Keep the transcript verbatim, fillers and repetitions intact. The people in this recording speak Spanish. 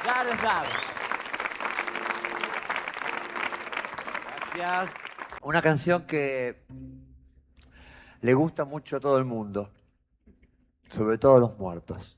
Claro, claro. Gracias. Una canción que le gusta mucho a todo el mundo, sobre todo a los muertos.